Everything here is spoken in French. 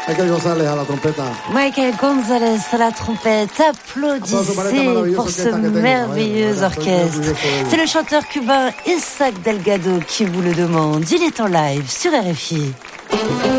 Michael González à la trompeta. Michael González à la trompette. Applaudissez pour ce merveilleux orchestre. C'est le chanteur cubain Isaac Delgado qui vous le demande. Il est en live sur RFI.